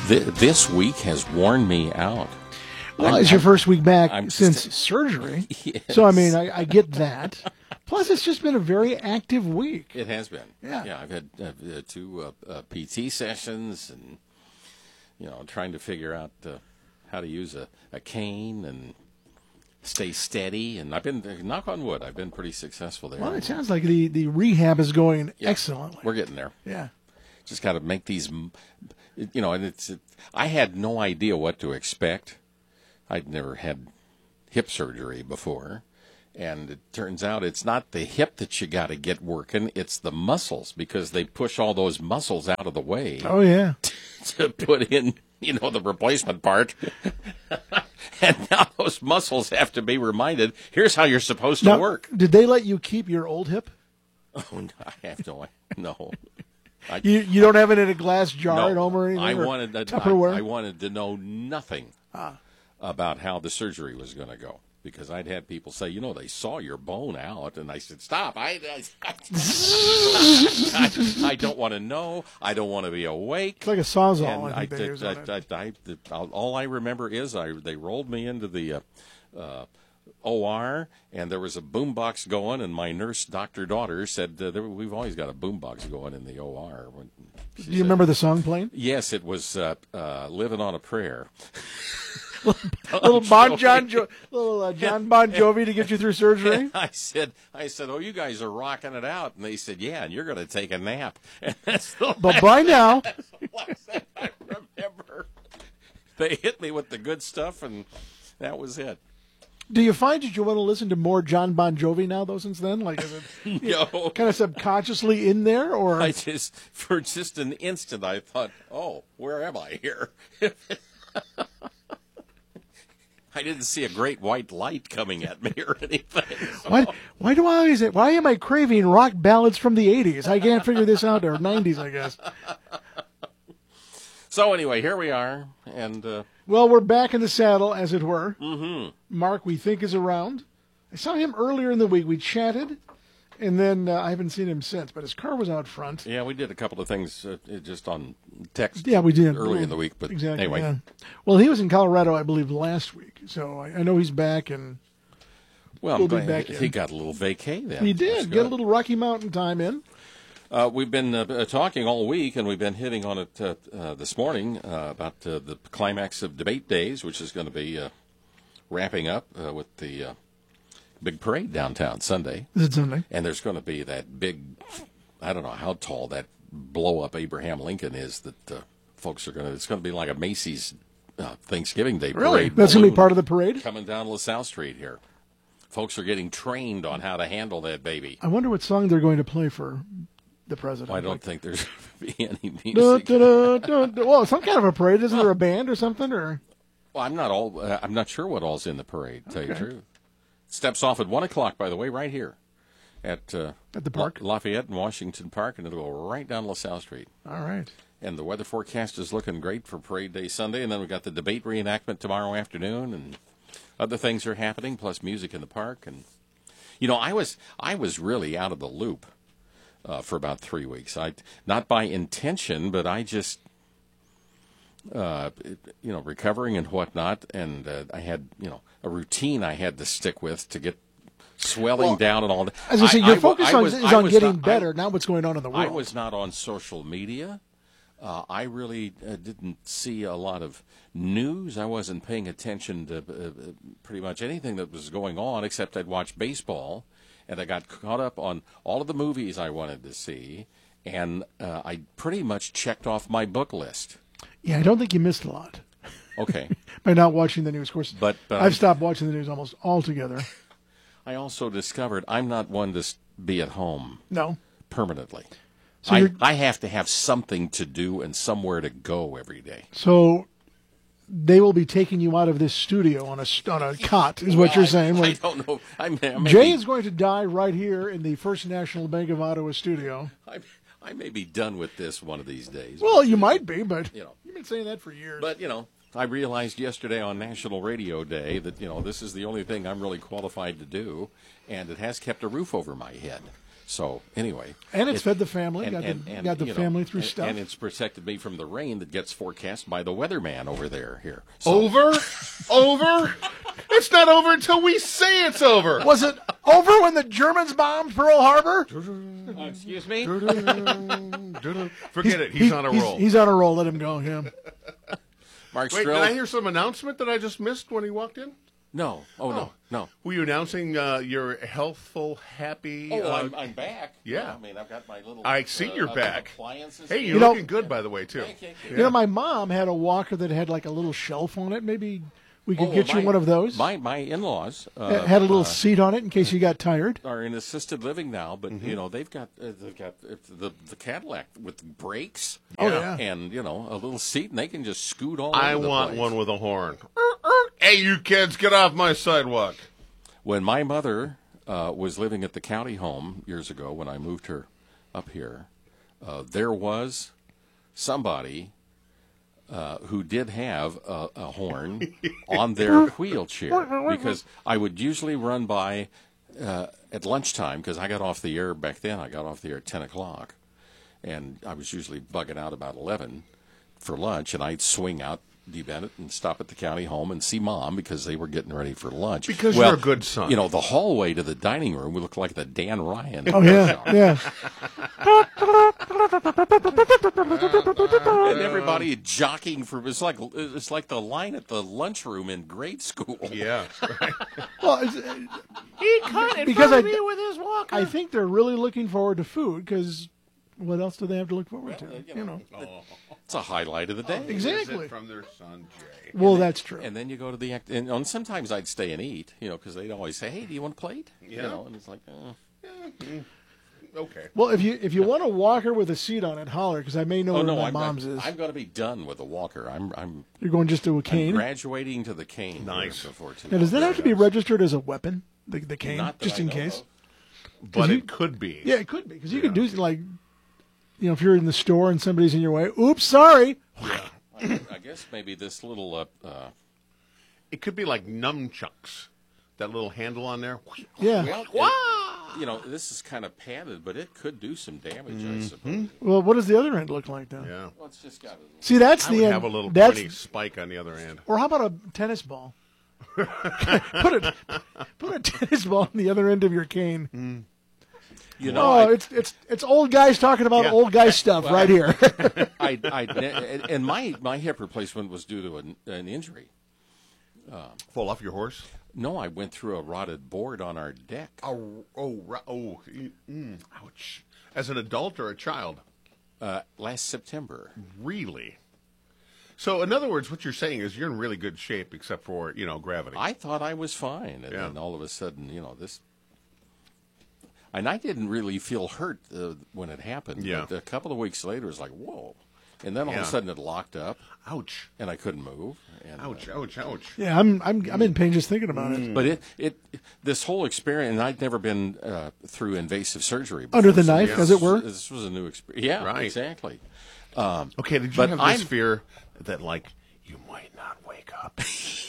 This week has worn me out. Well, it's your first week back since surgery. Yes. So, I mean, I get that. Plus, it's just been a very active week. It has been. Yeah. I've had two PT sessions and, trying to figure out how to use a cane and stay steady. And I've been, knock on wood, I've been pretty successful there. Well, it sounds like the rehab is going excellently. We're getting there. Yeah. Just got to make these, and I had no idea what to expect. I'd never had hip surgery before, and it turns out it's not the hip that you got to get working, it's the muscles, because they push all those muscles out of the way. Oh, yeah. To put in, the replacement part. And now those muscles have to be reminded, here's how you're supposed to work. Did they let you keep your old hip? Oh, no, I have no. You don't have it in a glass jar at home or anything? I Tupperware? I wanted to know nothing about how the surgery was going to go, because I'd had people say, they saw your bone out, and I said, stop! I don't want to know. I don't want to be awake. It's like a Sawzall. All I remember is they rolled me into the OR, and there was a boombox going, and my nurse, Dr. Daughter, said, we've always got a boombox going in the OR. Do you remember the song playing? Yes, it was Living on a Prayer. Little John Bon Jovi to get you through surgery? I said, oh, you guys are rocking it out. And they said, yeah, and you're going to take a nap. And that's the Bye now. That's the last thing I remember. They hit me with the good stuff, and that was it. Do you find that you want to listen to more John Bon Jovi now, though, since then? Like, is it no. kind of subconsciously in there? Or for just an instant, I thought, oh, where am I here? I didn't see a great white light coming at me or anything. So. Why am I craving rock ballads from the 80s? I can't figure this out, or 90s, I guess. So anyway, here we are, and well, we're back in the saddle, as it were. Mm-hmm. Mark, we think, is around. I saw him earlier in the week. We chatted, and then I haven't seen him since, but his car was out front. Yeah, we did a couple of things just on text. Yeah, we did early in the week, but exactly, anyway. Yeah. Well, he was in Colorado, I believe, last week, so I know he's back, and we'll be back. He got a little vacay then. He did get a little Rocky Mountain time in. We've been talking all week, and we've been hitting on it this morning about the climax of debate days, which is going to be wrapping up with the big parade downtown Sunday. Is it Sunday? And there's going to be that big, I don't know how tall that blow-up Abraham Lincoln is that folks are going to, it's going to be like a Macy's Thanksgiving Day parade. Really? That's going to be part of the parade? Coming down LaSalle Street here. Folks are getting trained on how to handle that baby. I wonder what song they're going to play for the president. Well, I don't think there's going to be any music. Well, some kind of a parade. Isn't there a band or something? Or well, I'm not sure what all's in the parade. To tell you the truth, steps off at 1:00. By the way, right here at the park, Lafayette and Washington Park, and it'll go right down LaSalle Street. All right. And the weather forecast is looking great for Parade Day Sunday, and then we've got the debate reenactment tomorrow afternoon, and other things are happening, plus music in the park. And I was really out of the loop. For about 3 weeks. Not by intention, but I just, recovering and whatnot, and I had, a routine I had to stick with to get swelling down and all that. As I say, your focus is on getting better, not what's going on in the world. I was not on social media. I really didn't see a lot of news. I wasn't paying attention to pretty much anything that was going on, except I'd watch baseball. And I got caught up on all of the movies I wanted to see, and I pretty much checked off my book list. Yeah, I don't think you missed a lot. Okay. By not watching the news, of course. But I've stopped watching the news almost altogether. I also discovered I'm not one to be at home. No. Permanently. So I have to have something to do and somewhere to go every day. So they will be taking you out of this studio on a cot, is what you're saying. I don't know. Jay is going to die right here in the First National Bank of Ottawa studio. I may be done with this one of these days. Well, you might be, but you've been saying that for years. But, I realized yesterday on National Radio Day that, this is the only thing I'm really qualified to do, and it has kept a roof over my head. So anyway, And it's fed the family. Got the you know, family through stuff. and it's protected me from the rain that gets forecast by the weatherman over there. Here, Over? It's not over until we say it's over. Was it over when the Germans bombed Pearl Harbor? Excuse me. Forget it. He's on a roll. He's on a roll. Let him go. Yeah. Mark Wait, Strill. did I hear some announcement that I just missed when he walked in? No. Oh, no. Were you announcing your healthful, happy? Oh, I'm back. Yeah. I mean, I've got my little. I see you're back. Appliances. Hey, here. you're looking good, by the way, too. Thank you. You know, my mom had a walker that had like a little shelf on it. Maybe we could get you one of those. My in-laws Had a little seat on it in case you got tired. are in assisted living now, but you know they've got the Cadillac with brakes. Oh, yeah. And you know a little seat, and they can just scoot all. I over the want place. one with a horn. Hey, you kids, get off my sidewalk. When my mother was living at the county home years ago, when I moved her up here, there was somebody who did have a horn on their wheelchair, because I would usually run by at lunchtime, because I got off the air back then. I got off the air at 10 o'clock, and I was usually bugging out about 11 for lunch, and I'd swing out D. Bennett and stop at the county home and see Mom because they were getting ready for lunch. Because you're a good son. You know, the hallway to the dining room would look like the Dan Ryan. Oh yeah, yeah. And everybody jockeying for it's like the line at the lunchroom in grade school. Yeah. Well, He caught it because me with his walker. I think they're really looking forward to food because what else do they have to look forward to? You know. It's a highlight of the day. Exactly. From their son, Jay. Well, that's true. And then you go to the and sometimes I'd stay and eat, you know, because they'd always say, "Hey, do you want a plate?" Yeah. You know, and it's like, Okay. Well, if you want a walker with a seat on it, holler because I may know "Oh where no, my I'm mom's is. I'm going to be done with the walker. I'm You're going just to a cane. graduating to the cane. Nice. Before too Now, does that long. have to be registered as a weapon? The cane, Not that just I in know case. of. But you- it could be. Yeah, it could be because you could do like, you know, if you're in the store and somebody's in your way. Oops, sorry. I guess maybe this little It could be like nunchucks. That little handle on there. Yeah. you know, this is kind of padded, but it could do some damage, I suppose. Well, what does the other end look like then? Yeah. Well, it's just got a little. See, that's I the would end. have a little that's pointy spike on the other end. or how about a tennis ball? put a tennis ball on the other end of your cane. You know, Oh, it's old guys talking about Yeah. old guy stuff right here. and my hip replacement was due to an injury. Fall off your horse? No, I went through a rotted board on our deck. Ouch. As an adult or a child? Last September. Really? So, in other words, what you're saying is you're in really good shape except for, gravity. I thought I was fine, and then all of a sudden, this. And I didn't really feel hurt when it happened. Yeah. But a couple of weeks later, it was like, whoa. And then all of Yeah. a sudden it locked up, Ouch. and I couldn't move. And, Ouch, ouch, ouch. Yeah, I'm in pain just thinking about it. But this whole experience, and I'd never been through invasive surgery before. Under the so knife, as it were? This was a new experience. Yeah, Right. exactly. Okay, did you But have I'm- this fear that, you might not wake up?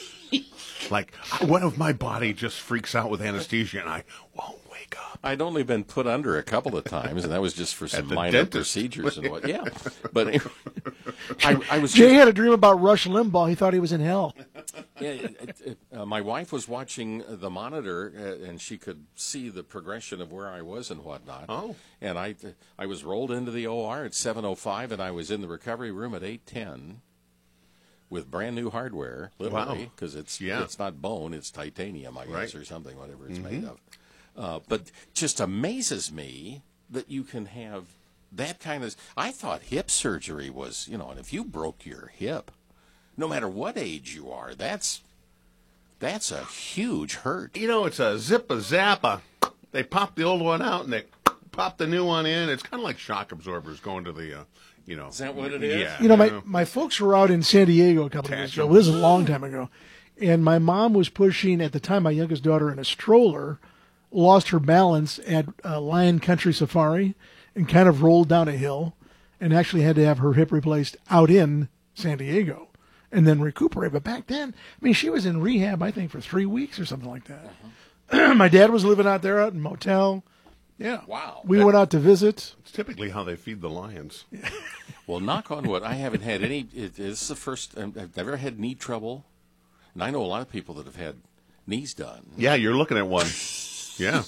What if my body just freaks out with anesthesia and I won't wake up? I'd only been put under a couple of times, and that was just for some the minor dentist. procedures and what. Yeah, but anyway, I was. Jay had a dream about Rush Limbaugh. He thought he was in hell. My wife was watching the monitor, and she could see the progression of where I was and whatnot. Oh. And I was rolled into the OR at 7:05, and I was in the recovery room at 8:10 with brand new hardware, literally, because it's not bone, it's titanium, I guess, Right. or something, whatever it's made of. But just amazes me that you can have that kind of. I thought hip surgery was, and if you broke your hip, no matter what age you are, that's a huge hurt. It's a zip-a-zappa. They pop the old one out and they pop the new one in. It's kind of like shock absorbers going to the, Is that what it is? Yeah. My folks were out in San Diego a couple of years ago. Well, this is a long time ago. And my mom was pushing, at the time, my youngest daughter in a stroller, lost her balance at Lion Country Safari and kind of rolled down a hill and actually had to have her hip replaced out in San Diego and then recuperate. But back then, she was in rehab, I think, for 3 weeks or something like that. My dad was living out there out in a motel. Yeah. Wow. We went out to visit. It's typically how they feed the lions. Well, knock on wood, I haven't had any. It's the first. I've never had knee trouble, and I know a lot of people that have had knees done. Yeah, you're looking at one. Yeah.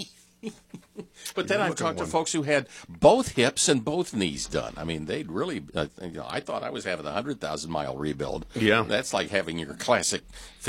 But then I've talked to folks who had both hips and both knees done. I mean, they'd really. I thought I was having a 100,000-mile rebuild. Yeah. That's like having your classic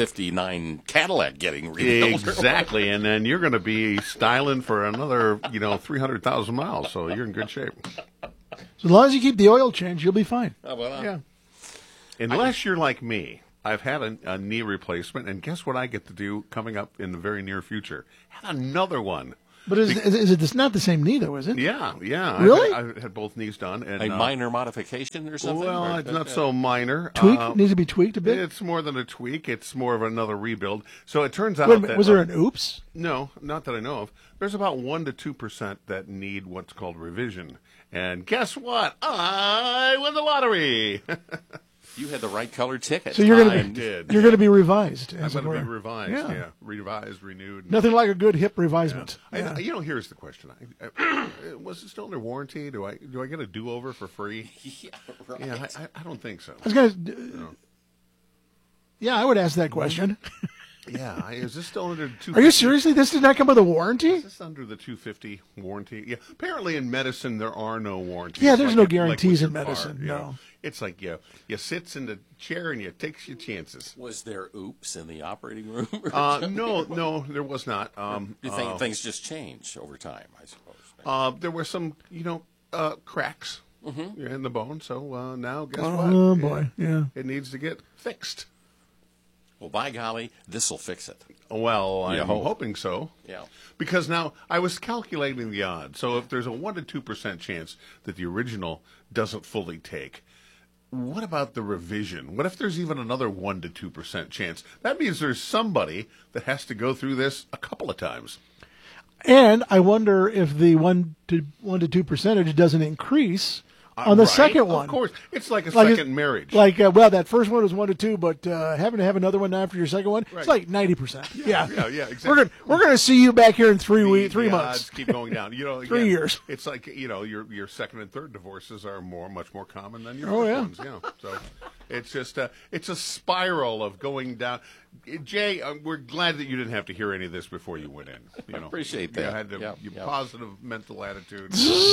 '59 Cadillac getting rebuilt. Exactly, and then you're going to be styling for another, 300,000 miles, so you're in good shape. So as long as you keep the oil change, you'll be fine. Oh, well, Yeah. Unless you're like me. I've had a knee replacement, and guess what I get to do coming up in the very near future? Have another one. But is it not the same knee, though, is it? Yeah. Really? I've had both knees done. And, a minor modification or something? Well, it's not so minor. Tweak? Needs to be tweaked a bit? It's more than a tweak. It's more of another rebuild. So it turns out Wait a minute, that... was there an oops? No, not that I know of. There's about 1% to 2% that need what's called revision. And guess what? I won the lottery. You had the right colored ticket. So you're I going did. to be revised. I'm as it going to were. be revised. Yeah. Yeah. Revised, renewed. Nothing like a good hip revisement. Yeah. Here's the question: was it still under warranty? Do I get a do-over for free? Yeah, right. Yeah, I don't think so. I was going to. Yeah, I would ask that question. Yeah, is this still under 250? Are you seriously? This did not come with a warranty? Is this under the 250 warranty? Yeah. Apparently, in medicine, there are no warranties. Yeah, there's no with guarantees your in medicine, car, you no. know. It's like you sits in the chair and you takes your chances. Was there oops in the operating room? No, there was not. You think things just change over time, I suppose? There were some, cracks in the bone. So now, guess what? Oh, boy. Yeah. It needs to get fixed. Well, by golly, this'll fix it. Well, I'm hope. hoping so. Yeah. Because now I was calculating the odds. So if there's a 1% to 2% chance that the original doesn't fully take, what about the revision? What if there's even another 1% to 2% chance? That means there's somebody that has to go through this a couple of times. And I wonder if the 1 to 2% doesn't increase on the Right? second one. Of course. It's like a Like second marriage. That first one was 1 to 2, but having to have another one after your second one, Right. it's like 90%. Yeah, exactly. We're gonna see you back here in three The months. odds keep going down. 3 years. It's like your second and third divorces are much more common than your Oh, first yeah. ones. So it's just it's a spiral of going down. Jay, we're glad that you didn't have to hear any of this before you went in. Appreciate You that. had Yep. positive mental attitude.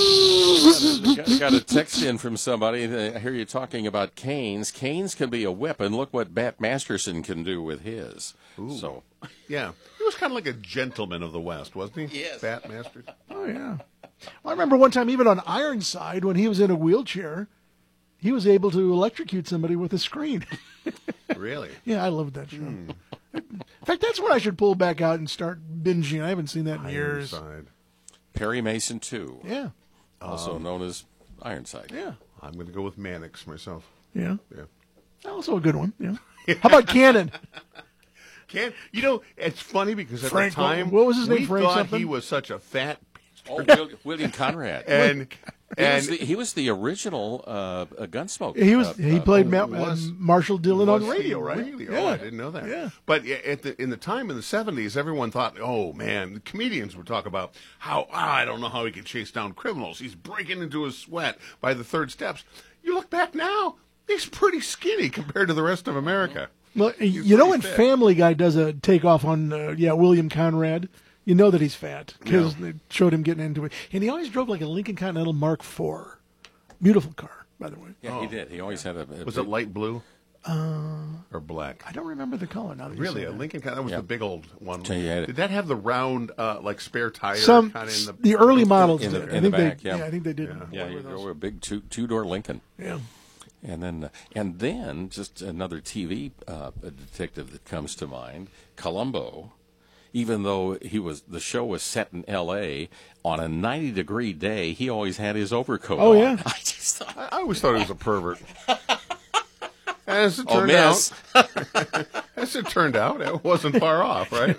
Got a text in from somebody. I hear you talking about canes. Canes can be a whip, and look what Bat Masterson can do with his. Ooh. So, Yeah, he was kind of like a gentleman of the West, wasn't he? Yes. Bat Master. Oh yeah. Well, I remember one time, even on Ironside, when he was in a wheelchair, he was able to electrocute somebody with a screen. Really? Yeah, I loved that show. In fact, that's what I should pull back out and start binging. I haven't seen that in years. Ironside. Perry Mason 2, Yeah, also known as Ironside. yeah, I'm going to go with Mannix myself. yeah. Yeah. Also a good one. Yeah. How about Cannon? It's funny because at Frank- the time, what was his name? we Frank thought something? he was such a fat, Oh, William Conrad. and he was the original Gunsmoke. He played was- Marshall Dillon on was radio, he right? Really? Yeah. Oh, I didn't know that. Yeah. But in the time in the 70s, everyone thought, oh man, the comedians would talk about how I don't know how he could chase down criminals. He's breaking into his sweat by the third steps. You look back now, he's pretty skinny compared to the rest of America. Well, He's you know pretty when fit. Family Guy does a takeoff on William Conrad, you know that he's fat because they showed him getting into it, and he always drove like a Lincoln Continental Mark IV, beautiful car, by the way. Yeah, he did. He always had a Was it light blue or black? I don't remember the color now. That Really, you a say that. Lincoln that was Yeah. the big old one. So you had it. Did that have the round like spare tire Some kind of in the early models in the- did. in I the think back, they, yeah. I think they did. Yeah, One you of those. go a big two-door Lincoln. Yeah. And then just another TV detective that comes to mind, Columbo. Even though the show was set in L.A. on a 90-degree day, he always had his overcoat. Oh, on. yeah. I just thought, I always thought he was a pervert. As it oh, turned miss. out, it wasn't far off, right?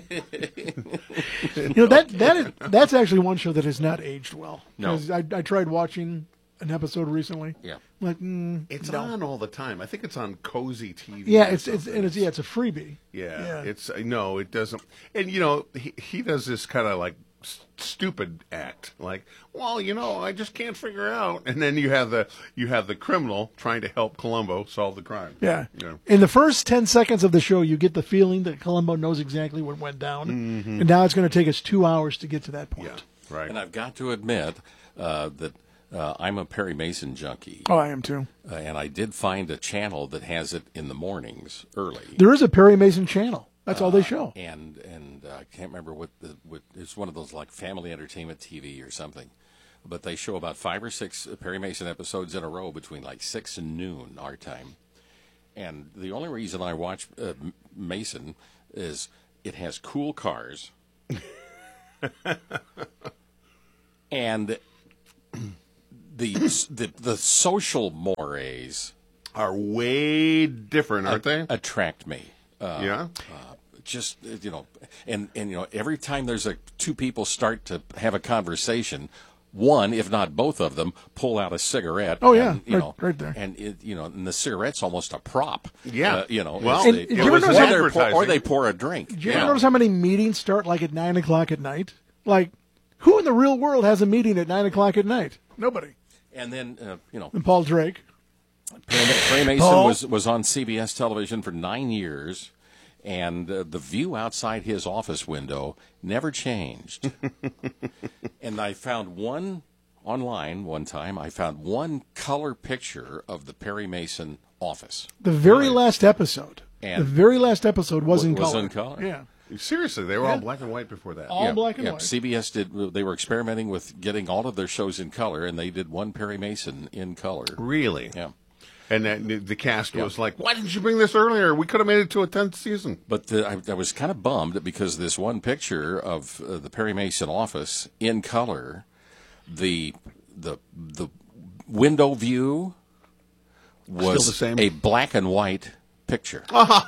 That's actually one show that has not aged well. No. 'Cause I tried watching an episode recently. Yeah. I'm like, It's no. on all the time. I think it's on Cozy TV. Yeah, or it's something. a freebie. Yeah, Yeah. it's no, it doesn't. And he does this kind of like stupid act, like, well, I just can't figure out, and then you have the criminal trying to help Columbo solve the crime. Yeah. In the first 10 seconds of the show, you get the feeling that Columbo knows exactly what went down, and now it's going to take us 2 hours to get to that point. Yeah, right. And I've got to admit that I'm a Perry Mason junkie. Oh, I am too. And I did find a channel that has it in the mornings early. There is a Perry Mason channel. That's all they show. And I can't remember what it's one of those like Family Entertainment TV or something. But they show about 5 or 6 Perry Mason episodes in a row between like 6 and noon our time. And the only reason I watch Mason is it has cool cars. And the social mores are way different, aren't they? Attract me. Yeah. Just and every time there's two people start to have a conversation, one, if not both of them, pull out a cigarette. Oh yeah, and, right there. And and the cigarette's almost a prop. Yeah. Well, and it was or they pour a drink. Do you ever notice how many meetings start like at 9 o'clock at night? Like, who in the real world has a meeting at 9 o'clock at night? Nobody. And then And Paul Drake. Perry Mason was on CBS television for 9 years. And the view outside his office window never changed. And I found online one time, I found one color picture of the Perry Mason office. The very last episode. And the very last episode was in color. Was in color. Yeah. Seriously, they were all black and white before that. All black and white. CBS they were experimenting with getting all of their shows in color, and they did one Perry Mason in color. Really? Yeah. And the cast was like, why didn't you bring this earlier? We could have made it to a 10th season. But I was kind of bummed because this one picture of the Perry Mason office in color, the window view was still the same? A black and white picture.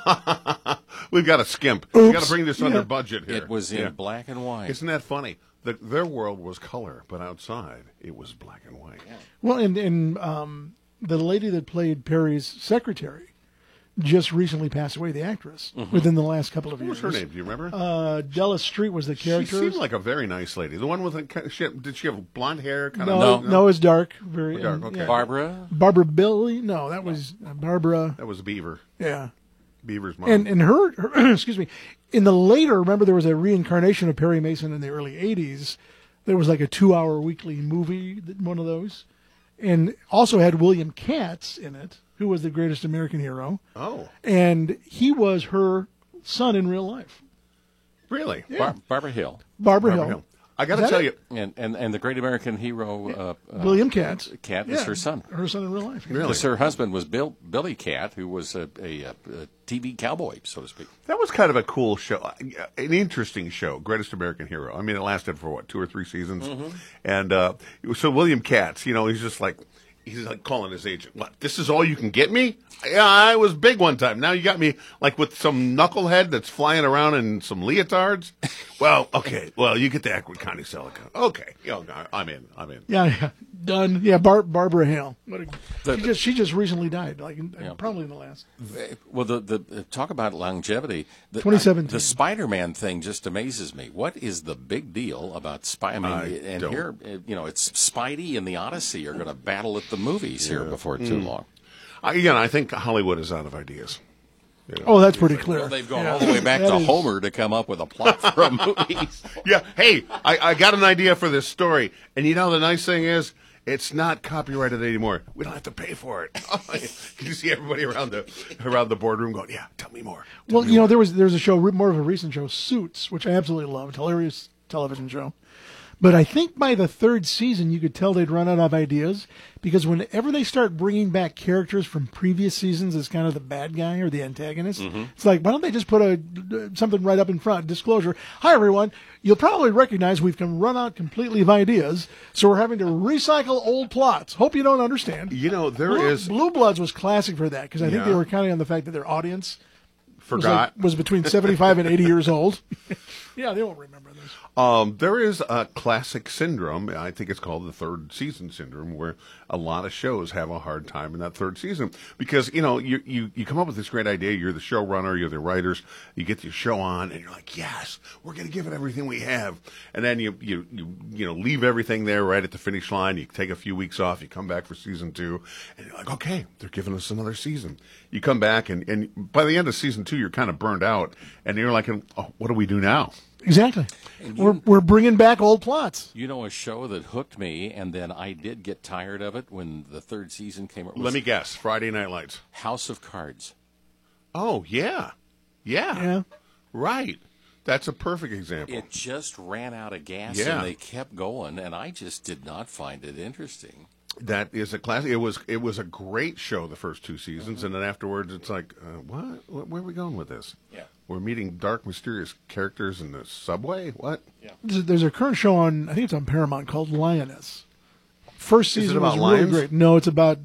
We've got to skimp. Oops. We've got to bring this under budget here. It was in black and white. Isn't that funny? Their world was color, but outside it was black and white. Yeah. Well, and the lady that played Perry's secretary just recently passed away, the actress, within the last couple of years. What was her name? Do you remember? Della Street was the character. She seemed like a very nice lady. The one with did she have blonde hair? No, it's dark. Very dark. Okay. Yeah. Barbara Billy? No, that was Barbara. That was Beaver. Yeah. Beaver's mom. And her excuse me, in the later, remember there was a reincarnation of Perry Mason in the early 80s. There was like a 2-hour weekly movie, one of those. And also had William Katz in it, who was the greatest American hero. Oh. And he was her son in real life. Really? Yeah. Barbara Hill. Barbara Hill. I got to tell you. And the great American hero, William Katz. Kat is her son. Her son in real life. Really? Because her husband was Billy Katt, who was a TV cowboy, so to speak. That was kind of a cool show, an interesting show, Greatest American Hero. I mean, it lasted for, 2 or 3 seasons? And so William Katz, he's just like, he's like calling his agent, what, this is all you can get me? Yeah, I was big one time. Now you got me like with some knucklehead that's flying around in some leotards. Well, okay. Well, you get the act with Connie Selica. Okay. I'm in. Yeah. Done. Yeah, Barbara Hill. She just recently died, probably in the last. Well, the talk about longevity. 2017. The Spider-Man thing just amazes me. What is the big deal about here, it's Spidey and the Odyssey are going to battle at the movies here before too long. I think Hollywood is out of ideas. Oh, that's pretty clear. Well, they've gone all the way back to Homer to come up with a plot for a movie. Yeah. Hey, I got an idea for this story. And the nice thing is, it's not copyrighted anymore. We don't have to pay for it. You see everybody around the boardroom going, yeah, tell me more. There's a show, more of a recent show, Suits, which I absolutely loved. Hilarious television show. But I think by the 3rd season, you could tell they'd run out of ideas because whenever they start bringing back characters from previous seasons as kind of the bad guy or the antagonist, it's like, why don't they just put something right up in front? Disclosure. Hi, everyone. You'll probably recognize we've run out completely of ideas, so we're having to recycle old plots. Hope you don't understand. Blue Bloods was classic for that because I think they were counting on the fact that their audience forgot was between 75 and 80 years old. Yeah, they won't remember this. There is a classic syndrome. I think it's called the third season syndrome, where a lot of shows have a hard time in that third season because you come up with this great idea. You're the showrunner, you're the writers. You get your show on, and you're like, yes, we're going to give it everything we have. And then you leave everything there right at the finish line. You take a few weeks off. You come back for season 2, and you're like, okay, they're giving us another season. You come back, and by the end of season 2, you're kind of burned out, and you're like, oh, what do we do now? Exactly. We're bringing back old plots. You know, a show that hooked me, and then I did get tired of it when the third season came out. Let me guess. Friday Night Lights. House of Cards. Oh, yeah. Yeah. Right. That's a perfect example. It just ran out of gas, Yeah. and they kept going, and I just did not find it interesting. That is a classic. It was a great show the first 2 seasons, and then afterwards it's like, what? Where are we going with this? Yeah. We're meeting dark, mysterious characters in the subway? What? Yeah. There's a current show on, I think it's on Paramount, called Lioness. First Is it season about was really lions? great. No, it's about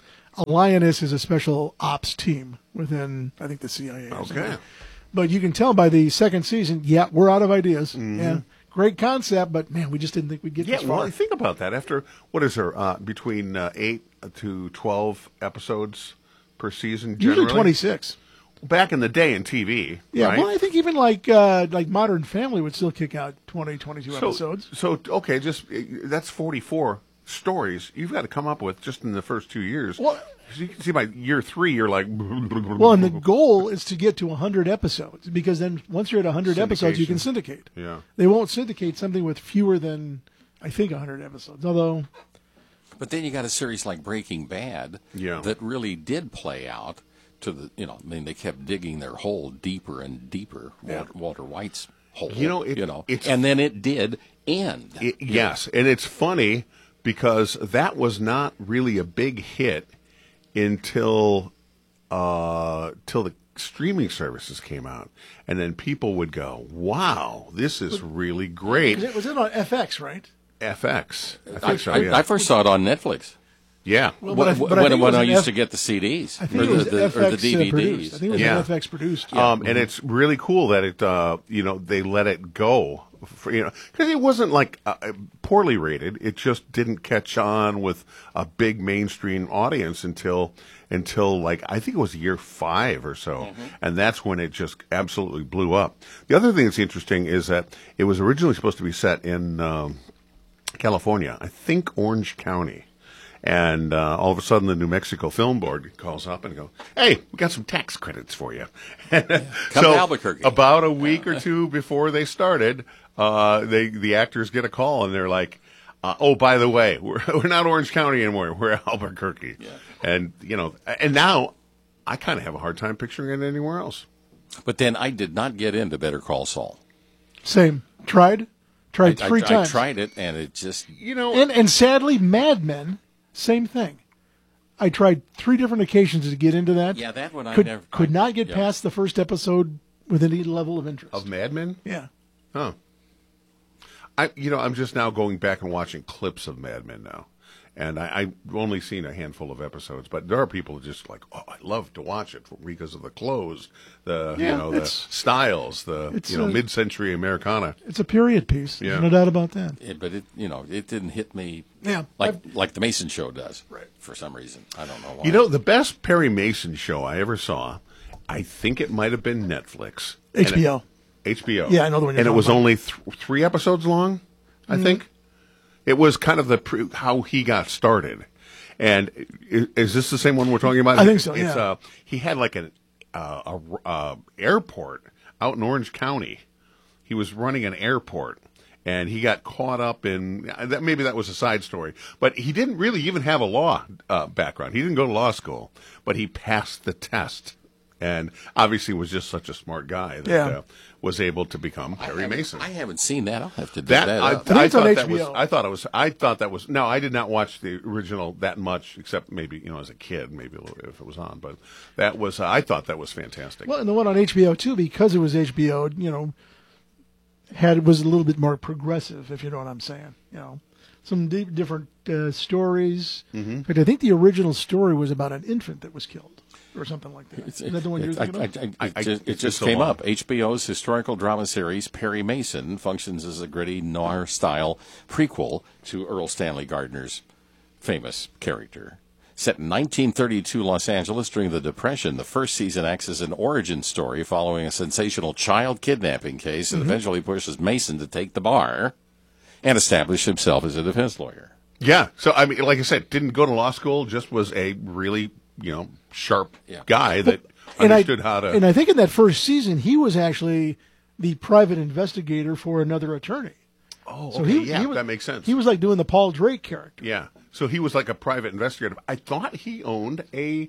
a lioness is a special ops team within, I think, the CIA. Or something. Okay. But you can tell by the second season, yeah, we're out of ideas. Mm-hmm. Yeah, great concept, but man, we just didn't think we'd get Yeah, this far. well, think about that. After, what is there, between 8 to 12 episodes per season, generally? Usually 26. Back in the day in TV, Yeah, right? well, I think even like Modern Family would still kick out 20, 22 episodes. So, okay, that's 44 stories you've got to come up with just in the first 2 years. Well- So you can see by year 3, you're like... Well, and the goal is to get to 100 episodes, because then once you're at 100 episodes, you can syndicate. Yeah. They won't syndicate something with fewer than, I think, 100 episodes. Although, But then you got a series like Breaking Bad Yeah. that really did play out to the, they kept digging their hole deeper and deeper, Yeah. Walter White's hole, it's- and then it did end. Yes, and it's funny because that was not really a big hit until the streaming services came out, and then people would go, "Wow, this is really great." was it on FX, right? FX, I think so. Yeah, I first saw it on Netflix. yeah. Well, but I think it was when I an used to get the CDs I think or it was the FX DVDs. produced. I think it was Yeah. an FX produced. And it's really cool that it, they let it go, because it wasn't like poorly rated. It just didn't catch on with a big mainstream audience until like I think it was year 5 or so, and that's when it just absolutely blew up. The other thing that's interesting is that it was originally supposed to be set in California, I think Orange County. And all of a sudden, the New Mexico Film Board calls up and goes, "Hey, we got some tax credits for you." Come to Albuquerque. About a week or 2 before they started, the actors get a call and they're like, "Oh, by the way, we're not Orange County anymore. We're Albuquerque." Yeah. And and now I kind of have a hard time picturing it anywhere else. But then I did not get into Better Call Saul. Same. Tried 3 times. I tried it, and it just And sadly, Mad Men, same thing. I tried 3 different occasions to get into that. Yeah, that one I could never could not get yeah. past the first episode with any level of interest. Of Mad Men? Yeah. Huh. I'm just now going back and watching clips of Mad Men now. And I've only seen a handful of episodes, but there are people just like, oh, I love to watch it because of the clothes, the the styles, the mid-century Americana. It's a period piece. Yeah. There's no doubt about that. But it didn't hit me Yeah. like the Mason Show does. Right. For some reason, I don't know why. The best Perry Mason show I ever saw, I think it might have been Netflix. HBO. HBO. Yeah, I know the one you're And it talking was about. only 3 episodes long, I think. It was kind of how he got started. And is this the same one we're talking about? I think so, It's, yeah. he had like an airport out in Orange County. He was running an airport, and he got caught up in that. Maybe that was a side story, but he didn't really even have a law background. He didn't go to law school, but he passed the test, and obviously was just such a smart guy that was able to become Perry Mason. I haven't seen that. I'll have to do that. up. think it's on thought that HBO. I thought that was. No, I did not watch the original that much, except maybe as a kid, maybe a little bit if it was on. But that was. I thought that was fantastic. Well, and the one on HBO too, because it was HBO, was a little bit more progressive, if you know what I'm saying. some different stories. In fact, I think the original story was about an infant that was killed or something like that. Is that the one you're thinking of? It just came up. HBO's historical drama series Perry Mason functions as a gritty noir-style prequel to Earl Stanley Gardner's famous character. Set in 1932 Los Angeles during the Depression, the first season acts as an origin story following a sensational child kidnapping case and eventually pushes Mason to take the bar and establish himself as a defense lawyer. Yeah. So, I mean, like I said, didn't go to law school, just was a really, sharp guy that understood how to... And I think in that first season, he was actually the private investigator for another attorney. Oh, okay. He was, that makes sense. He was like doing the Paul Drake character. Yeah. So he was like a private investigator. I thought he owned a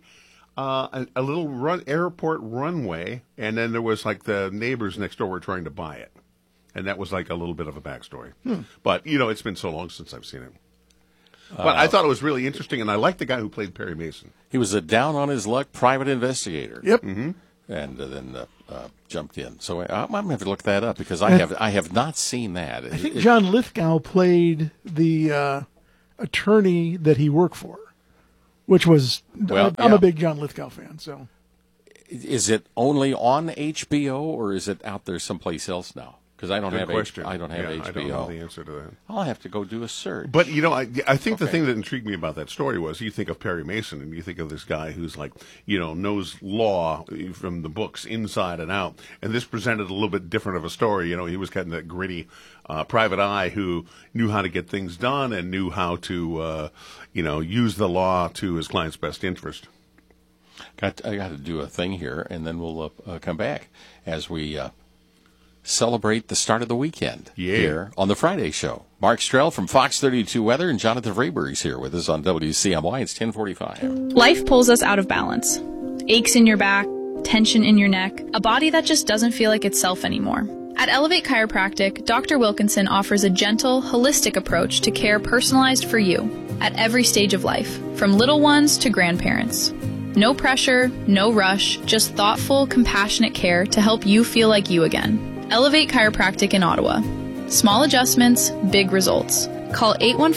little airport runway, and then there was like the neighbors next door were trying to buy it. And that was like a little bit of a backstory. But, it's been so long since I've seen it. But I thought it was really interesting, and I liked the guy who played Perry Mason. He was a down-on-his-luck private investigator. Yep. And then jumped in. So I'm going to have to look that up because I have not seen that. I think John Lithgow played the attorney that he worked for, which was I'm a big John Lithgow fan. So, is it only on HBO or is it out there someplace else now? Because I don't have question. I don't have HBO. I don't know the answer to that. I'll have to go do a search. But I think the thing that intrigued me about that story was you think of Perry Mason and you think of this guy who's like knows law from the books inside and out, and this presented a little bit different of a story. He was kind of that gritty private eye who knew how to get things done and knew how to use the law to his client's best interest. I got to do a thing here, and then we'll come back as we. Celebrate the start of the weekend here on the Friday show. Mark Strell from Fox 32 Weather and Jonathan Freeberg is here with us on WCMY. It's 10:45. Life pulls us out of balance. Aches in your back, tension in your neck, a body that just doesn't feel like itself anymore. At Elevate Chiropractic, Dr. Wilkinson offers a gentle, holistic approach to care personalized for you at every stage of life, from little ones to grandparents. No pressure, no rush, just thoughtful, compassionate care to help you feel like you again. Elevate Chiropractic in Ottawa. Small adjustments, big results. Call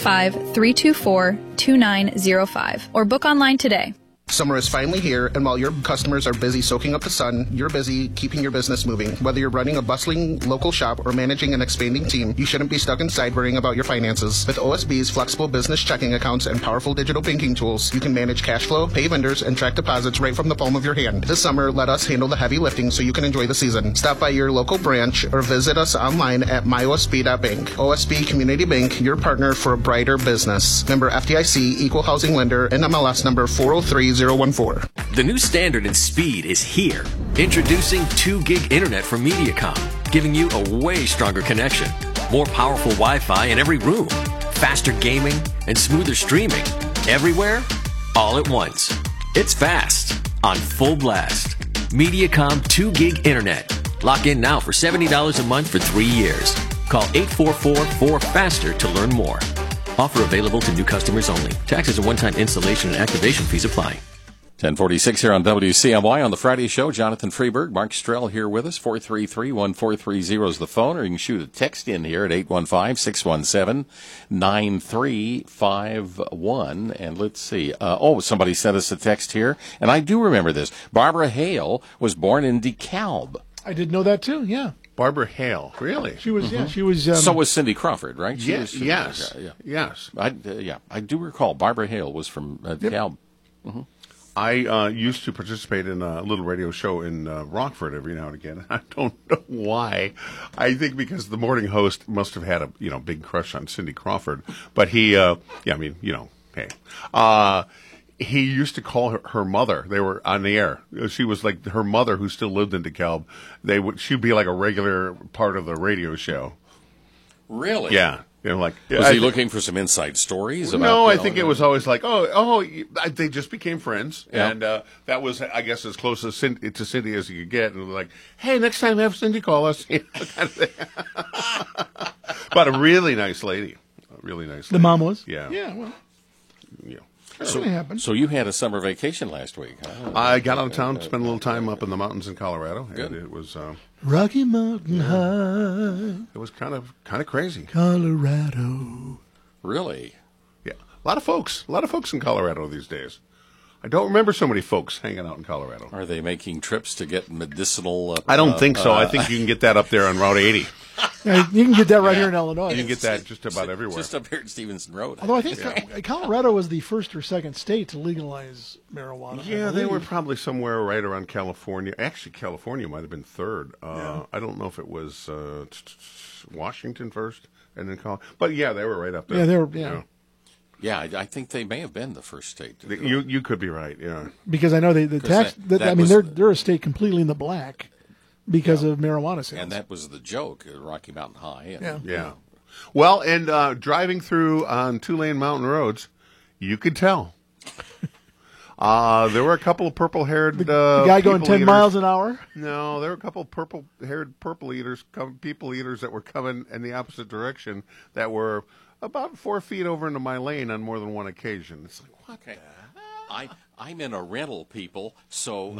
815-324-2905 or book online today. Summer is finally here, and while your customers are busy soaking up the sun, you're busy keeping your business moving. Whether you're running a bustling local shop or managing an expanding team, you shouldn't be stuck inside worrying about your finances. With OSB's flexible business checking accounts and powerful digital banking tools, you can manage cash flow, pay vendors, and track deposits right from the palm of your hand. This summer, let us handle the heavy lifting so you can enjoy the season. Stop by your local branch or visit us online at myosb.bank. OSB Community Bank, your partner for a brighter business. Member FDIC, Equal Housing Lender, NMLS number 403014. The new standard in speed is here. Introducing 2 gig internet from Mediacom, giving you a way stronger connection, more powerful Wi-Fi in every room, faster gaming, and smoother streaming. Everywhere, all at once. It's fast, on full blast. Mediacom 2 gig internet. Lock in now for $70 a month for 3 years. Call 844-4FASTER to learn more. Offer available to new customers only. Taxes and one-time installation and activation fees apply. 10:46 here on WCMY on the Friday show. Jonathan Freeberg, Mark Strell here with us. 433-1430 is the phone, or you can shoot a text in here at 815-617-9351. And let's see. Somebody sent us a text here, and I do remember this. Barbara Hale was born in DeKalb. I did know that too. Yeah. Barbara Hale, really? She was. Yeah, she was. So was Cindy Crawford, right? Yes. Yes. I do recall. Barbara Hale was from DeKalb. Mm-hmm. I used to participate in a little radio show in Rockford every now and again. I don't know why. I think because the morning host must have had a big crush on Cindy Crawford. But he, he used to call her mother. They were on the air. She was like her mother, who still lived in DeKalb. She'd be like a regular part of the radio show. Really? Yeah. Was he looking for some inside stories? No, I think it was always like, they just became friends, and that was, I guess, as close to Cindy as you could get. And like, hey, next time have Cindy call us. Kind of thing. But a really nice lady. The mom was? Yeah. Yeah, well. Yeah. So you had a summer vacation last week, huh? I got out of town, spent a little time up in the mountains in Colorado, and it was Rocky Mountain High. It was kind of crazy. Colorado. Really? Yeah, a lot of folks in Colorado these days. I don't remember so many folks hanging out in Colorado. Are they making trips to get medicinal? I don't think so. I think you can get that up there on Route 80. Yeah, you can get that right here in Illinois. You can get that just about everywhere. Just up here at Stevenson Road. Although I think Colorado was the first or second state to legalize marijuana. Yeah, they were probably somewhere right around California. Actually, California might have been third. I don't know if it was Washington first and then Colorado. But yeah, they were right up there. Yeah, they were. Yeah. Yeah, I think they may have been the first state to do it. You could be right. Yeah, because I know the tax. I mean, they're a state completely in the black because of marijuana sales. And that was the joke, Rocky Mountain High. And, yeah. Well, and driving through on 2-lane mountain roads, you could tell. There were a couple of purple-haired the guy going 10 miles an hour. No, there were a couple of purple-haired people eaters that were coming in the opposite direction that were about 4 feet over into my lane on more than one occasion. It's like, what? Okay. I'm in a rental, people, so...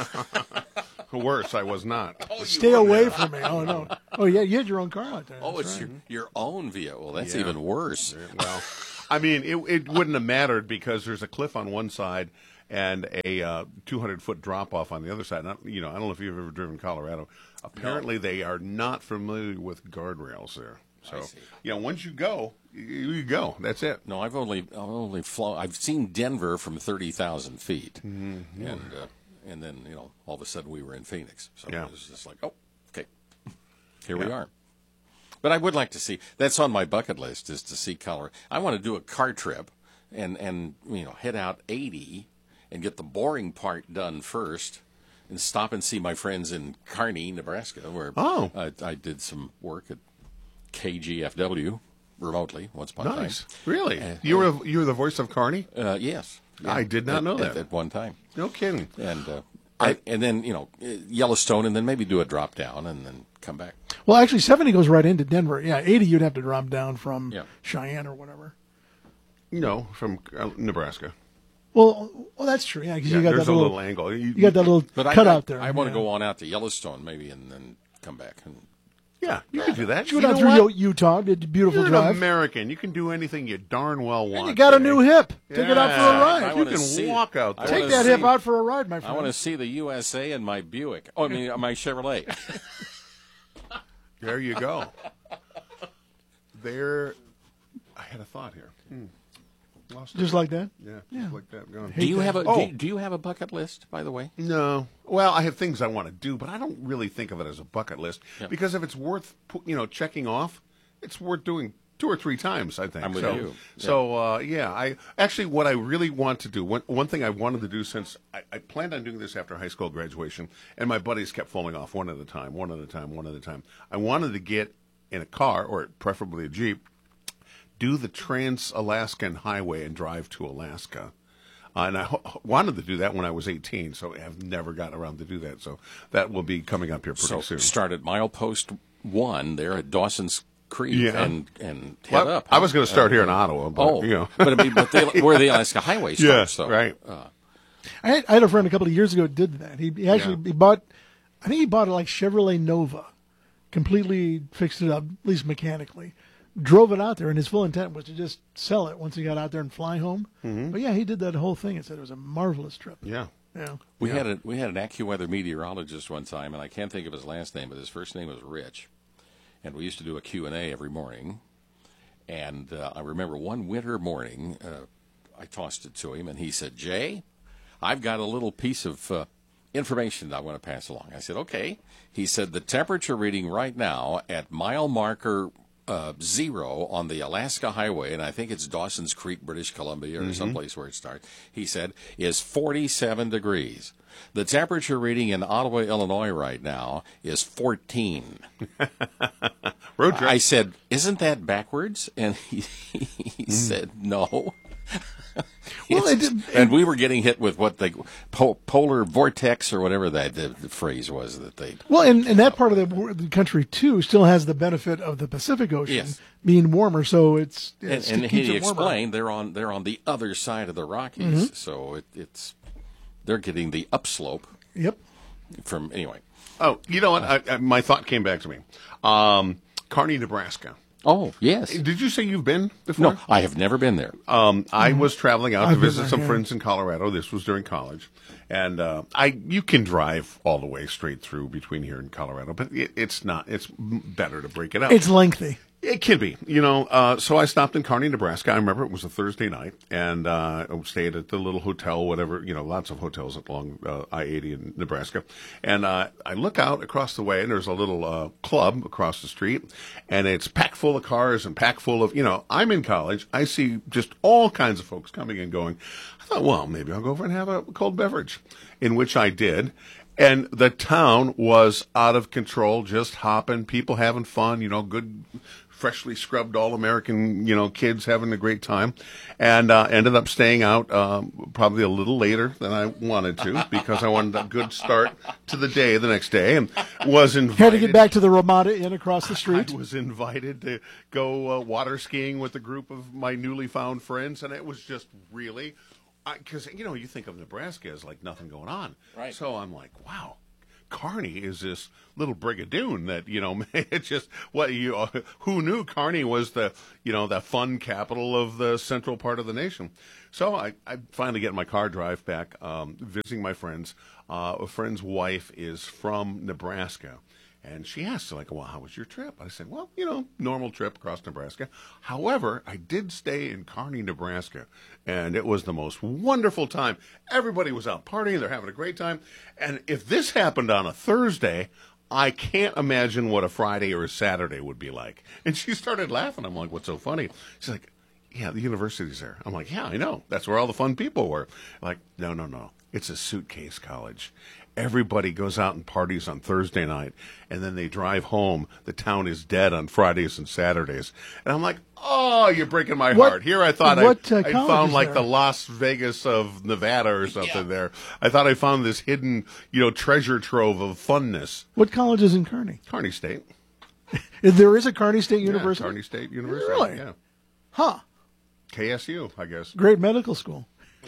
Worse, I was not. Stay away from me. Oh, no. Oh, yeah, you had your own car out there. Oh, it's your own vehicle. That's even worse. Well, I mean, it wouldn't have mattered because there's a cliff on one side and a 200-foot drop-off on the other side. I don't know if you've ever driven Colorado. Apparently, they are not familiar with guardrails there. So, once you go, you go. That's it. No, I've only flown. I've seen Denver from 30,000 feet, and then all of a sudden we were in Phoenix. So it was just like, oh, okay, here we are. But I would like to see. That's on my bucket list, is to see Colorado. I want to do a car trip, and head out 80 and get the boring part done first, and stop and see my friends in Kearney, Nebraska, where I did some work at KGFW remotely once upon a time. Nice, really? You were the voice of Kearney? Yes, yeah. I did not know that at one time. No kidding. And and then Yellowstone, and then maybe do a drop down, and then come back. Well, actually, 70 goes right into Denver. Yeah, 80 you'd have to drop down from Cheyenne or whatever. No, from Nebraska. Well, that's true. Yeah, because you got there's that little angle. You got that little cut out there. I want to go on out to Yellowstone maybe, and then come back. Yeah, you can do that. You go down through Utah. It's a beautiful drive. You're an American. You can do anything you darn well want. And you got a new hip. Take it out for a ride. You can walk out there. Take that hip out for a ride, my friend. I want to see the USA in my Buick. Oh, I mean, my Chevrolet. There you go. There, I had a thought here. Lost just it. Like that? Yeah, just like that. Gone. Do you have a do you have a bucket list, by the way? No. Well, I have things I want to do, but I don't really think of it as a bucket list because if it's worth checking off, it's worth doing 2 or 3 times. I think. I'm with you. So I actually what I really want to do one thing I wanted to do since I planned on doing this after high school graduation, and my buddies kept falling off one at a time. I wanted to get in a car or preferably a Jeep. Do the Trans-Alaskan Highway and drive to Alaska. And I wanted to do that when I was 18, so I've never gotten around to do that. So that will be coming up here pretty soon. Start at milepost 1 there at Dawson's Creek and head up. I was going to start here in Ottawa. But, but where the Alaska Highway starts. Yeah, right. I had a friend a couple of years ago who did that. He actually bought, I think he bought a Chevrolet Nova, completely fixed it up, at least mechanically. Drove it out there, and his full intent was to just sell it once he got out there and fly home. Mm-hmm. But he did that whole thing and said it was a marvelous trip. Yeah. We had an AccuWeather meteorologist one time, and I can't think of his last name, but his first name was Rich. And we used to do a Q&A every morning. And I remember one winter morning, I tossed it to him, and he said, "Jay, I've got a little piece of information that I want to pass along." I said, "Okay." He said, "The temperature reading right now at mile marker 0 on the Alaska Highway," and I think it's Dawson's Creek, British Columbia, or someplace where it starts, he said, is 47 degrees. The temperature reading in Ottawa, Illinois right now is 14. Road trip. I said, "Isn't that backwards?" And he said, "No." And we were getting hit with what the polar vortex or whatever the phrase was that they. Well, and that part of the country too still has the benefit of the Pacific Ocean being warmer, so it's and he explained they're on the other side of the Rockies, so it's they're getting the upslope. Yep. From anyway. Oh, you know what? My thought came back to me. Kearney, Nebraska. Oh, yes. Did you say you've been before? No, I have never been there. I was traveling out to I've been visit there, some yeah. friends in Colorado. This was during college, and you can drive all the way straight through between here and Colorado, but it's not. It's better to break it up. It's lengthy. It can be, so I stopped in Kearney, Nebraska. I remember it was a Thursday night, and I stayed at the little hotel, whatever, lots of hotels along I-80 in Nebraska. And I look out across the way, and there's a little club across the street, and it's packed full of cars and packed full of, I'm in college. I see just all kinds of folks coming and going. I thought, well, maybe I'll go over and have a cold beverage, in which I did. And the town was out of control, just hopping, people having fun, good, freshly scrubbed all-American, kids having a great time. And ended up staying out probably a little later than I wanted to because I wanted a good start to the day the next day, and was invited. Had to get back to the Ramada Inn across the street. I was invited to go water skiing with a group of my newly found friends, and it was just really... Because, you think of Nebraska as like nothing going on. Right. So I'm like, wow, Kearney is this little brigadoon that, it's just, who knew Kearney was the fun capital of the central part of the nation. So I finally get in my car, drive back, visiting my friends. A friend's wife is from Nebraska. And she asked, well, how was your trip? I said, well, normal trip across Nebraska. However, I did stay in Kearney, Nebraska, and it was the most wonderful time. Everybody was out partying. They're having a great time. And if this happened on a Thursday, I can't imagine what a Friday or a Saturday would be like. And she started laughing. I'm like, what's so funny? She's like, yeah, the university's there. I'm like, yeah, I know. That's where all the fun people were. Like, no. It's a suitcase college. Everybody goes out and parties on Thursday night, and then they drive home. The town is dead on Fridays and Saturdays. And I'm like, oh, you're breaking my heart. Here I thought I found like the Las Vegas of Nevada or something there. I thought I found this hidden, treasure trove of funness. What college is in Kearney? Kearney State. There is a Kearney State University? Yeah, Kearney State University. Really? Yeah. Huh. KSU, I guess. Great medical school.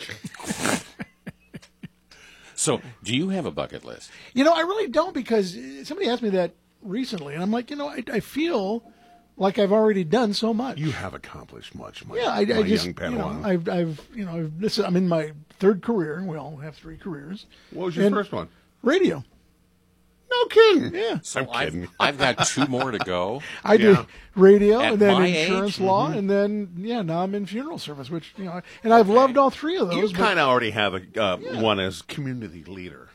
So, do you have a bucket list? I really don't, because somebody asked me that recently, and I'm like, I feel like I've already done so much. You have accomplished much, my I just, young Padawan. I'm in my third career. We all have 3 careers. What was your first one? Radio. No kidding. Yeah. So I'm kidding. I've got 2 more to go. I did radio, At and then my insurance age? law, and then, now I'm in funeral service, which, and I've loved all 3 of those. You kind of already have one as community leader.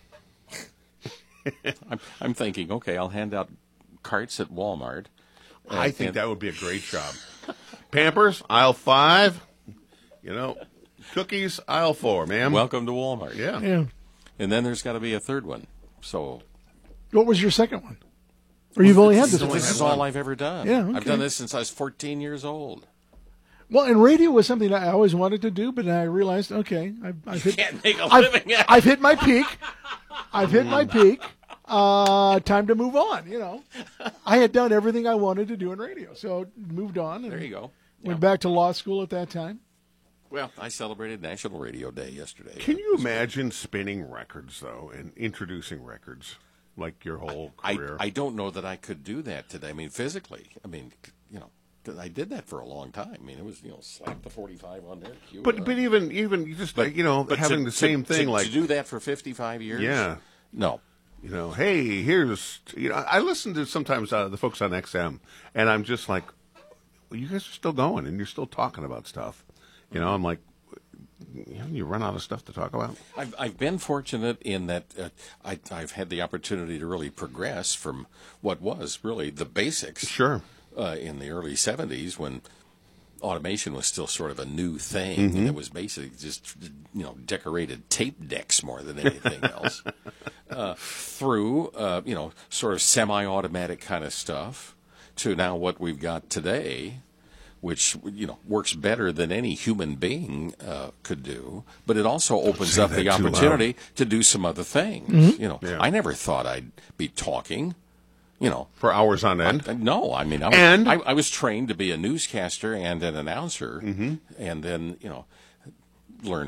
I'm thinking, okay, I'll hand out carts at Walmart. I think that would be a great job. Pampers, aisle 5. Cookies, aisle 4, ma'am. Welcome to Walmart. Yeah. Yeah. And then there's got to be a third one. So What was your second one? Or you've only had this one? this is all I've ever done. Yeah, okay. I've done this since I was 14 years old. Well, and radio was something that I always wanted to do, but then I realized, okay, I've hit, Can't make a living at it. I've hit my peak. I've hit my peak. Time to move on. I had done everything I wanted to do in radio, so moved on. And There you go. Went back to law school at that time. Well, I celebrated National Radio Day yesterday. Can you imagine spinning records, though, and introducing records like your whole career? I don't know that I could do that today. I mean, physically. I mean, 'cause I did that for a long time. I mean, it was, slap the 45 on there. Cue But it up. even just But having the same thing to like do that for 55 years. Yeah. No. Hey, here's I listen to sometimes the folks on XM, and I'm just like, well, you guys are still going and you're still talking about stuff. I'm like, you run out of stuff to talk about. I've been fortunate in that I've had the opportunity to really progress from what was really the basics. Sure. In the early 70s, when automation was still sort of a new thing, and it was basically just decorated tape decks more than anything else. Through sort of semi-automatic kind of stuff to now what we've got today, which works better than any human being could do, but it also opens up the opportunity to do some other things. Yeah. I never thought I'd be talking. For hours on end. No, I mean, I was trained to be a newscaster and an announcer, and then learned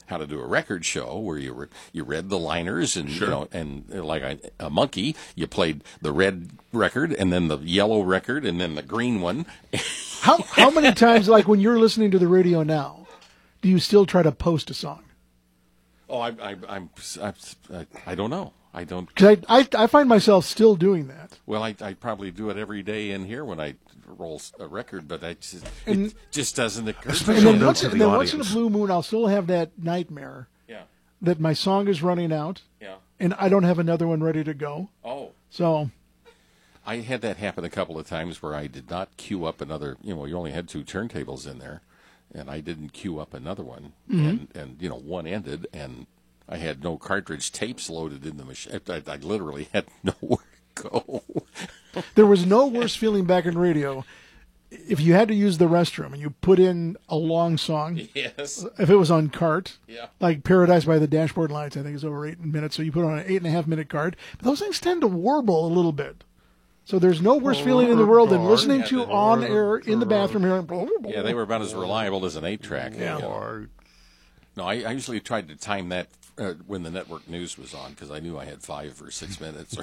how to do a record show where you read the liners and Sure. and like a monkey, you played the red record and then the yellow record and then the green one. How many times, like when you're listening to the radio now, do you still try to post a song? Oh, I don't know. I don't. Because I find myself still doing that. Well, I probably do it every day in here when I roll a record, but it just doesn't occur. And then, notes once of the in a audience. blue moon, I'll still have that nightmare Yeah, that my song is running out, yeah. and I don't have another one ready to go. Oh. So I had that happen a couple of times where I did not queue up another. You only had 2 turntables in there, and I didn't queue up another one, and one ended, and I had no cartridge tapes loaded in the machine. I literally had nowhere to go. there was no worse feeling back in radio if you had to use the restroom and you put in a long song. Yes. If it was on cart, Yeah. like Paradise by the Dashboard Lights, I think is over 8 minutes, so you put on an 8.5 minute cart. But those things tend to warble a little bit. So there's no worse feeling in the world than listening to on air in the bathroom hearing. Yeah, they were about as reliable as an 8-track. Yeah. No, I usually tried to time that when the network news was on because I knew I had 5 or 6 minutes.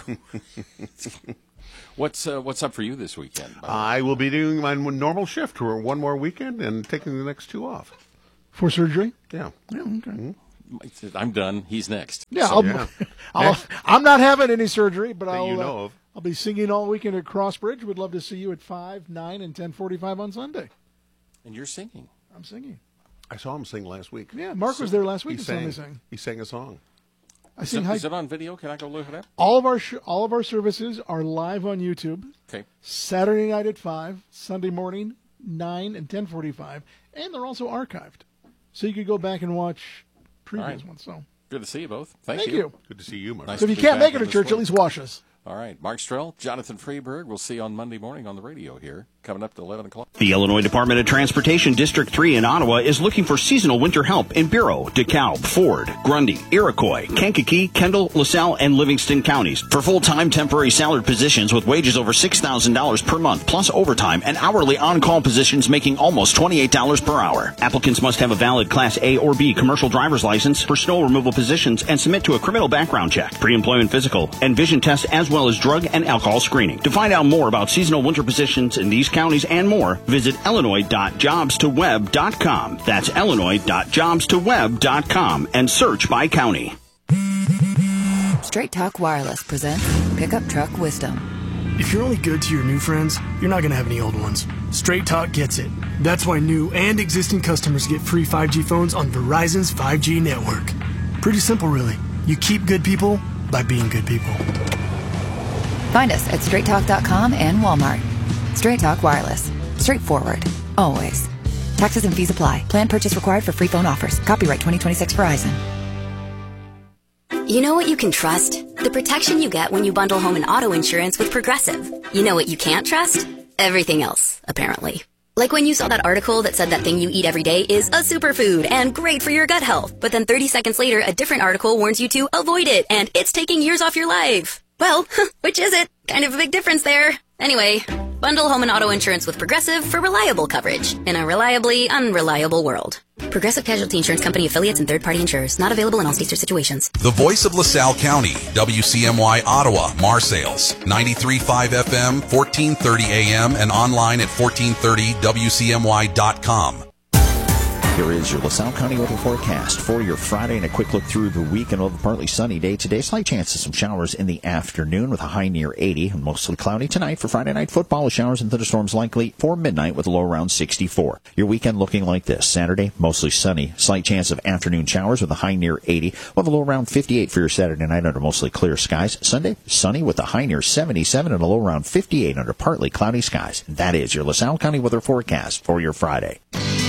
What's up for you this weekend? I will be doing my normal shift for one more weekend and taking the next 2 off. For surgery? Yeah. Yeah, okay. I'm done. He's next. Yeah, So, I'm not having any surgery, but That you know of. I'll be singing all weekend at Crossbridge. Would love to see you at 5, 9, and 10:45 on Sunday. and you're singing. I'm singing. I saw him sing last week. Yeah, Mark was there last week He and saw me sing. He sang a song. I sing Is it on video? Can I go look it up? all of our services are live on YouTube. Okay. Saturday night at 5, Sunday morning 9 and 10:45, and they're also archived, so you could go back and watch previous All right. ones. So Good to see you both. Thank thank you. Good to see you, Mark. Nice So if to you be can't back make it in to this church, at week. least watch us. All right. Mark Strell, Jonathan Freeberg. We'll see you on Monday morning on the radio here, coming up to 11 o'clock. The Illinois Department of Transportation District 3 in Ottawa is looking for seasonal winter help in Bureau, DeKalb, Ford, Grundy, Iroquois, Kankakee, Kendall, LaSalle, and Livingston counties for full-time temporary salaried positions with wages over $6,000 per month, plus overtime, and hourly on-call positions making almost $28 per hour. Applicants must have a valid Class A or B commercial driver's license for snow removal positions and submit to a criminal background check, pre-employment physical, and vision test, as well as drug and alcohol screening. To find out more about seasonal winter positions in these counties and more, visit illinois.jobstoweb.com. That's illinois.jobstoweb.com and search by county. Straight Talk Wireless presents Pickup Truck Wisdom. If you're only good to your new friends, you're not going to have any old ones. Straight Talk gets it. That's why new and existing customers get free 5G phones on Verizon's 5G network. Pretty simple, really. You keep good people by being good people. Find us at straighttalk.com and Walmart. Straight Talk Wireless. Straightforward. Always. Taxes and fees apply. Plan purchase required for free phone offers. Copyright 2026 Verizon. You know what you can trust? The protection you get when you bundle home and auto insurance with Progressive. You know what you can't trust? Everything else, apparently. Like when you saw that article that said that thing you eat every day is a superfood and great for your gut health. But then 30 seconds later, a different article warns you to avoid it and it's taking years off your life. Well, which is it? Kind of a big difference there. Anyway, bundle home and auto insurance with Progressive for reliable coverage in a reliably unreliable world. Progressive Casualty Insurance Company affiliates and third-party insurers. Not available in all states or situations. The voice of LaSalle County, WCMY Ottawa, Marseilles, 93.5 FM, 1430 AM, and online at 1430WCMY.com. Here is your LaSalle County weather forecast for your Friday and a quick look through the week. And a partly sunny day today. Slight chance of some showers in the afternoon with a high near 80 and mostly cloudy tonight for Friday night football with showers and thunderstorms likely for midnight with a low around 64. Your weekend looking like this. Saturday, mostly sunny. Slight chance of afternoon showers with a high near 80 with a low around 58 for your Saturday night under mostly clear skies. Sunday, sunny with a high near 77 and a low around 58 under partly cloudy skies. That is your LaSalle County weather forecast for your Friday.